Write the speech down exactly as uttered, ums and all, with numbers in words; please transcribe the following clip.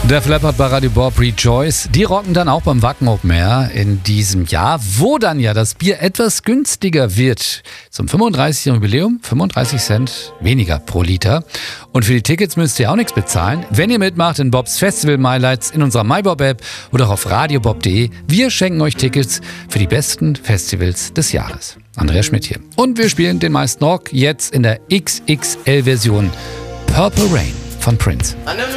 Def Leppard bei Radio Bob, Rejoice. Die rocken dann auch beim Wacken Open Air in diesem Jahr, wo dann ja das Bier etwas günstiger wird. Zum fünfunddreißigsten Jubiläum fünfunddreißig Cent weniger pro Liter. Und für die Tickets müsst ihr auch nichts bezahlen, wenn ihr mitmacht in Bobs Festival MyLights in unserer MyBob-App oder auch auf radiobob punkt de. Wir schenken euch Tickets für die besten Festivals des Jahres. Andreas Schmidt hier. Und wir spielen den meisten Rock jetzt in der X X L-Version Purple Rain von Prince.